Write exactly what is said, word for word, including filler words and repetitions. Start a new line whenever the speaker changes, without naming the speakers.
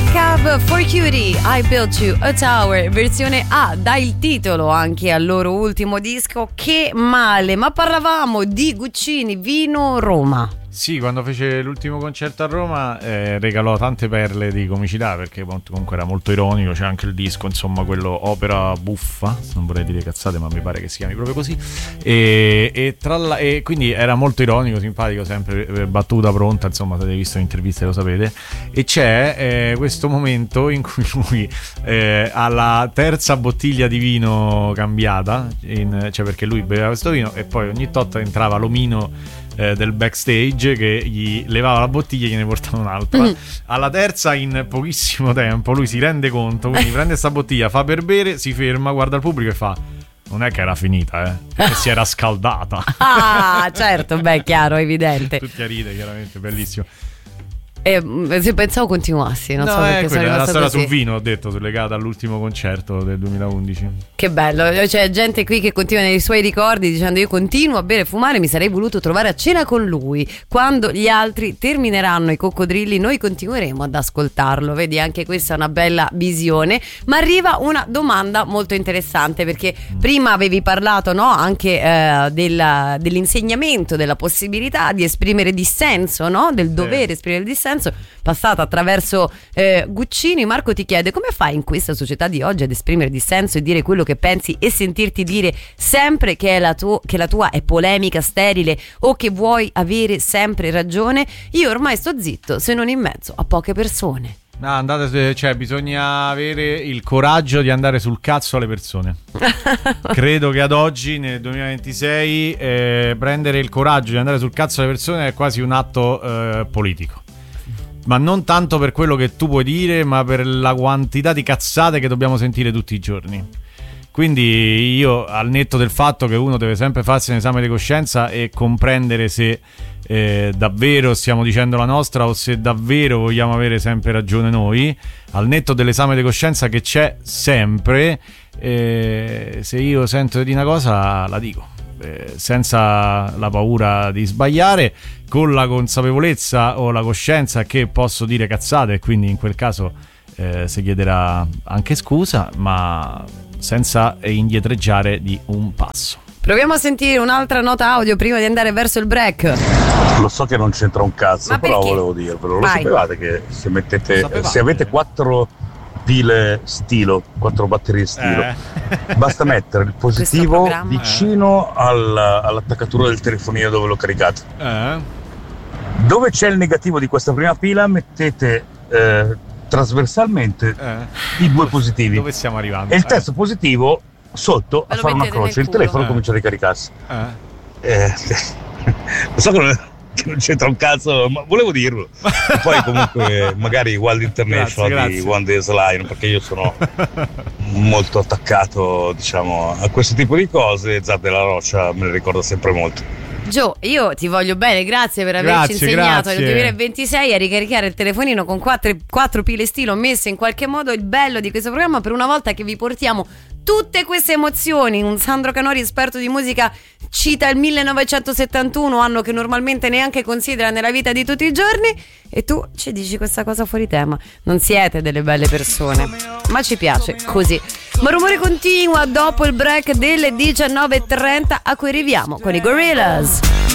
Cab for Cutie, I Built You a Tower, versione A, dà il titolo anche al loro ultimo disco. Che male, ma parlavamo di Guccini, Vino Roma.
Sì, quando fece l'ultimo concerto a Roma eh, regalò tante perle di comicità, perché comunque era molto ironico. C'è anche il disco, insomma, quello Opera Buffa, non vorrei dire cazzate ma mi pare che si chiami proprio così, e, e, tra la, e quindi era molto ironico, simpatico, sempre battuta pronta, insomma, se avete visto l'intervista lo sapete. E c'è eh, questo momento in cui lui eh, ha la terza bottiglia di vino cambiata, in, cioè perché lui beveva questo vino e poi ogni tot entrava l'omino del backstage che gli levava la bottiglia e gliene portava un'altra. Mm. Alla terza, in pochissimo tempo, lui si rende conto, quindi prende sta bottiglia, fa per bere, si ferma, guarda il pubblico e fa: non è che era finita, eh, che si era scaldata.
Ah, certo, beh, chiaro, evidente.
Tutti a ridere, chiaramente, bellissimo.
Eh, se pensavo continuassi, non
no,
so perché
è
sono
quella,
rimasta
la storia
così.
sul vino, ho detto, legata all'ultimo concerto del duemilaundici.
Che bello, c'è gente qui che continua nei suoi ricordi dicendo: io continuo a bere e fumare, mi sarei voluto trovare a cena con lui. Quando gli altri termineranno i coccodrilli noi continueremo ad ascoltarlo. Vedi, anche questa è una bella visione. Ma arriva una domanda molto interessante, perché mm. prima avevi parlato, no, anche eh, della, dell'insegnamento, della possibilità di esprimere dissenso, no, del dovere eh. esprimere dissenso, passata attraverso eh, Guccini. Marco ti chiede: come fai in questa società di oggi ad esprimere dissenso e dire quello che pensi e sentirti dire sempre che, è la tu- che la tua è polemica sterile o che vuoi avere sempre ragione? Io ormai sto zitto se non in mezzo a poche persone.
No, andate, cioè bisogna avere il coraggio di andare sul cazzo alle persone. Credo che ad oggi, nel duemilaventisei, eh, prendere il coraggio di andare sul cazzo alle persone è quasi un atto eh, politico. Ma non tanto per quello che tu puoi dire, ma per la quantità di cazzate che dobbiamo sentire tutti i giorni. Quindi io, al netto del fatto che uno deve sempre farsi un esame di coscienza e comprendere se eh, davvero stiamo dicendo la nostra o se davvero vogliamo avere sempre ragione noi, al netto dell'esame di coscienza che c'è sempre, eh, se io sento di dire una cosa la dico. Eh, senza la paura di sbagliare, con la consapevolezza o la coscienza che posso dire cazzate e quindi in quel caso eh, si chiederà anche scusa, ma senza indietreggiare di un passo.
Proviamo a sentire un'altra nota audio prima di andare verso il break.
Lo so che non c'entra un cazzo,
ma
però
perché?
volevo dirvelo. Lo
Vai.
sapevate che se mettete
sapevate.
se avete quattro pile stilo, quattro batterie stilo,
Eh.
basta mettere il positivo
programma.
vicino alla, all'attaccatura del telefonino dove lo caricate.
Eh?
Dove c'è il negativo di questa prima pila mettete eh, trasversalmente
Eh?
i due positivi
Dove stiamo arrivando?
e il
Eh.
terzo positivo sotto
Ve
a
lo
fare una
mettete
croce,
nel
il telefono
culo.
comincia a ricaricarsi.
Eh?
Eh, lo so che non, che non c'entra un cazzo, ma volevo dirlo. E poi comunque magari Wild International
Grazie,
di
grazie.
One Day's Line, perché io sono molto attaccato, diciamo, a questo tipo di cose. Zap della Roccia me le ricordo sempre molto.
Gio, io ti voglio bene, grazie per averci
Grazie,
insegnato
grazie.
nel duemilaventisei a ricaricare il telefonino con quattro, quattro pile stilo messe in qualche modo. Il bello di questo programma, per una volta che vi portiamo tutte queste emozioni. Un Sandro Canori, esperto di musica, cita il millenovecentosettantuno, anno che normalmente neanche considera nella vita di tutti i giorni, e tu ci dici questa cosa fuori tema. Non siete delle belle persone, ma ci piace così. Ma Rumore continua dopo il break delle diciannove e trenta, a cui arriviamo con i Gorillaz.